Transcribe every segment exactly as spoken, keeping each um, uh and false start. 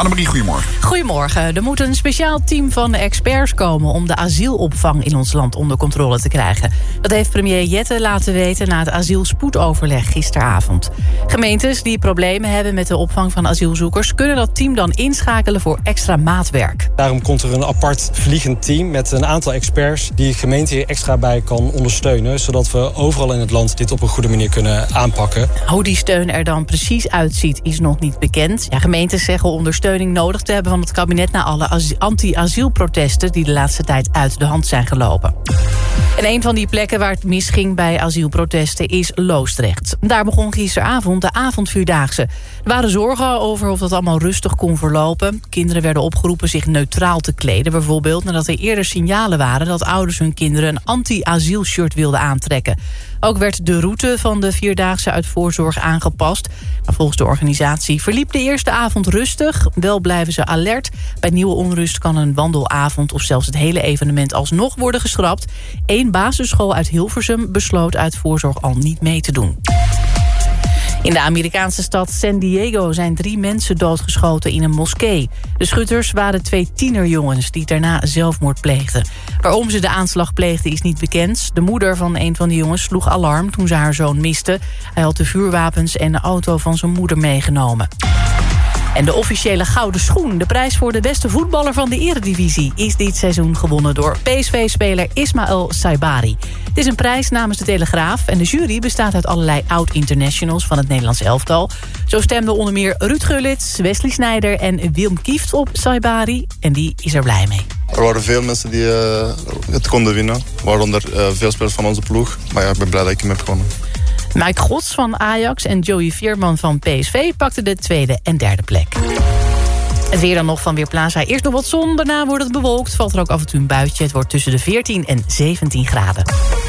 Annemarie, goedemorgen. Goedemorgen. Er moet een speciaal team van experts komen om de asielopvang in ons land onder controle te krijgen. Dat heeft premier Jette laten weten na het asielspoedoverleg gisteravond. Gemeentes die problemen hebben met de opvang van asielzoekers kunnen dat team dan inschakelen voor extra maatwerk. Daarom komt er een apart vliegend team met een aantal experts die de gemeente hier extra bij kan ondersteunen, zodat we overal in het land dit op een goede manier kunnen aanpakken. Hoe die steun er dan precies uitziet is nog niet bekend. Ja, gemeentes zeggen ondersteuning nodig te hebben van het kabinet na alle anti-asielprotesten die de laatste tijd uit de hand zijn gelopen. En een van die plekken waar het misging bij asielprotesten is Loosdrecht. Daar begon gisteravond de avondvierdaagse. Er waren zorgen over of dat allemaal rustig kon verlopen. Kinderen werden opgeroepen zich neutraal te kleden, bijvoorbeeld nadat er eerder signalen waren dat ouders hun kinderen een anti-asielshirt wilden aantrekken. Ook werd de route van de vierdaagse uit voorzorg aangepast. Maar volgens de organisatie verliep de eerste avond rustig. Wel blijven ze alert. Bij nieuwe onrust kan een wandelavond of zelfs het hele evenement alsnog worden geschrapt. Eén basisschool uit Hilversum besloot uit voorzorg al niet mee te doen. In de Amerikaanse stad San Diego zijn drie mensen doodgeschoten in een moskee. De schutters waren twee tienerjongens die daarna zelfmoord pleegden. Waarom ze de aanslag pleegden is niet bekend. De moeder van een van de jongens sloeg alarm toen ze haar zoon miste. Hij had de vuurwapens en de auto van zijn moeder meegenomen. En de officiële gouden schoen, de prijs voor de beste voetballer van de eredivisie, is dit seizoen gewonnen door P S V-speler Ismaël Saibari. Het is een prijs namens de Telegraaf en de jury bestaat uit allerlei oud-internationals van het Nederlands elftal. Zo stemden onder meer Ruud Gullit, Wesley Sneijder en Willem Kieft op Saibari. En die is er blij mee. Er waren veel mensen die uh, het konden winnen, waaronder uh, veel spelers van onze ploeg. Maar ja, ik ben blij dat ik hem heb gewonnen. Mike Gods van Ajax en Joey Veerman van P S V pakten de tweede en derde plek. Het weer dan nog van Weerplaza. Eerst nog wat zon, daarna wordt het bewolkt. Valt er ook af en toe een buitje. Het wordt tussen de veertien en zeventien graden.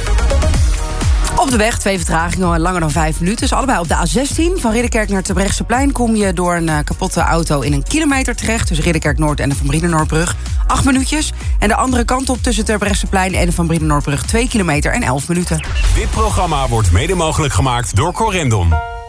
Op de weg, twee vertragingen, langer dan vijf minuten. Dus allebei op de A zestien. Van Ridderkerk naar Terbrechtseplein kom je door een uh, kapotte auto in een kilometer terecht. Tussen Ridderkerk Noord en de Van Brienenoordbrug. Acht minuutjes. En de andere kant op tussen Terbrechtseplein en de Van Brienenoordbrug. Twee kilometer en elf minuten. Dit programma wordt mede mogelijk gemaakt door Corendon.